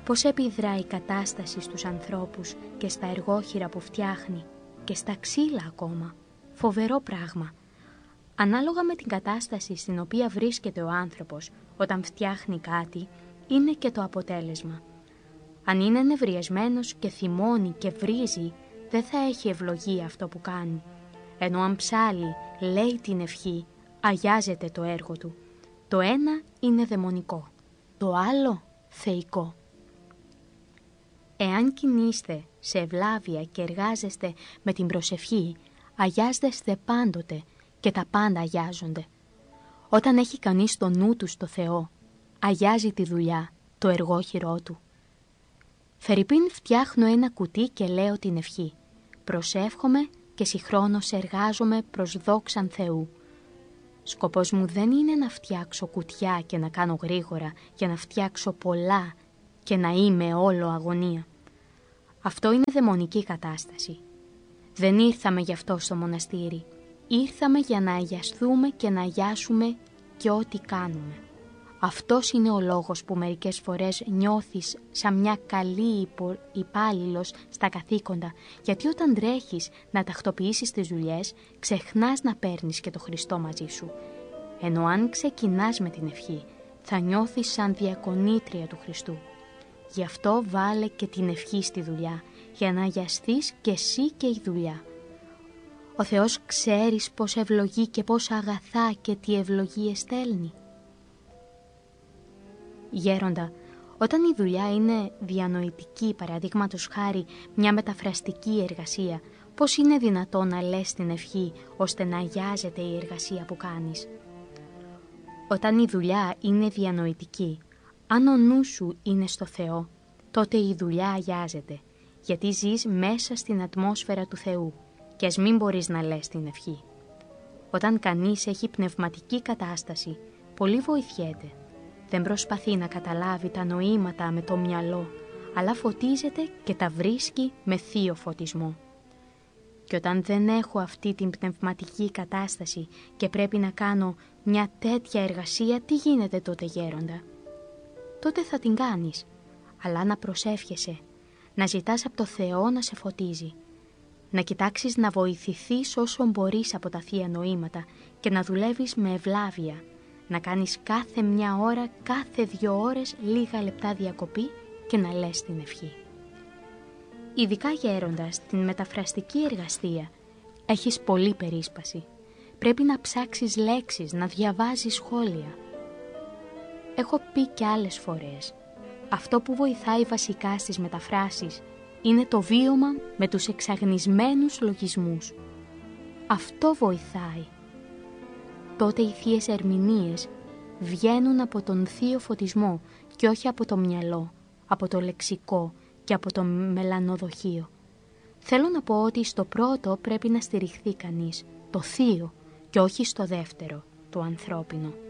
πώς επιδρά η κατάσταση στους ανθρώπους και στα εργόχειρα που φτιάχνει και στα ξύλα ακόμα. Φοβερό πράγμα. Ανάλογα με την κατάσταση στην οποία βρίσκεται ο άνθρωπος όταν φτιάχνει κάτι, είναι και το αποτέλεσμα. Αν είναι νευριασμένος και θυμώνει και βρίζει, δεν θα έχει ευλογία αυτό που κάνει. Ενώ αν ψάλλει, λέει την ευχή, αγιάζεται το έργο του. Το ένα είναι δαιμονικό, το άλλο θεϊκό. Εάν κινείστε σε ευλάβεια και εργάζεστε με την προσευχή, αγιάζεστε πάντοτε και τα πάντα αγιάζονται. Όταν έχει κανείς το νου του στο Θεό, αγιάζει τη δουλειά, το εργόχειρό του. Φερρυπίν φτιάχνω ένα κουτί και λέω την ευχή. Προσεύχομαι και συγχρόνως εργάζομαι προς δόξαν Θεού. Σκοπός μου δεν είναι να φτιάξω κουτιά και να κάνω γρήγορα για να φτιάξω πολλά και να είμαι όλο αγωνία. Αυτό είναι δαιμονική κατάσταση. Δεν ήρθαμε γι' αυτό στο μοναστήρι. Ήρθαμε για να αγιαστούμε και να αγιάσουμε και ό,τι κάνουμε. Αυτός είναι ο λόγος που μερικές φορές νιώθεις σαν μια καλή υπάλληλος στα καθήκοντα, γιατί όταν τρέχεις να τακτοποιήσεις τις δουλειές, ξεχνάς να παίρνεις και το Χριστό μαζί σου. Ενώ αν ξεκινάς με την ευχή, θα νιώθεις σαν διακονήτρια του Χριστού. Γι' αυτό βάλε και την ευχή στη δουλειά, για να αγιαστείς και εσύ και η δουλειά. Ο Θεός ξέρεις πώς ευλογεί και πώς αγαθά και τι ευλογίες στέλνει. Γέροντα, όταν η δουλειά είναι διανοητική, παραδείγματος χάρη μια μεταφραστική εργασία, πώς είναι δυνατόν να λες την ευχή ώστε να αγιάζεται η εργασία που κάνεις? Όταν η δουλειά είναι διανοητική, αν ο νους σου είναι στο Θεό, τότε η δουλειά αγιάζεται, γιατί ζεις μέσα στην ατμόσφαιρα του Θεού και ας μην μπορείς να λες την ευχή. Όταν κανείς έχει πνευματική κατάσταση, πολύ βοηθιέται. Δεν προσπαθεί να καταλάβει τα νοήματα με το μυαλό, αλλά φωτίζεται και τα βρίσκει με θείο φωτισμό. Και όταν δεν έχω αυτή την πνευματική κατάσταση και πρέπει να κάνω μια τέτοια εργασία, τι γίνεται τότε, γέροντα? Τότε θα την κάνεις, αλλά να προσεύχεσαι, να ζητάς από το Θεό να σε φωτίζει, να κοιτάξεις να βοηθηθείς όσο μπορείς από τα θεία νοήματα και να δουλεύεις με ευλάβεια, να κάνεις κάθε μια ώρα, κάθε 2 ώρες λίγα λεπτά διακοπή και να λες την ευχή. Ειδικά, γέροντα, στην μεταφραστική εργασία έχεις πολλή περίσπαση. Πρέπει να ψάξεις λέξεις, να διαβάζεις σχόλια. Έχω πει και άλλες φορές, αυτό που βοηθάει βασικά στις μεταφράσεις είναι το βίωμα με τους εξαγνισμένους λογισμούς. Αυτό βοηθάει. Τότε οι θείες ερμηνείες βγαίνουν από τον θείο φωτισμό και όχι από το μυαλό, από το λεξικό και από το μελανοδοχείο. Θέλω να πω ότι στο πρώτο πρέπει να στηριχθεί κανείς, το θείο, και όχι στο δεύτερο, το ανθρώπινο.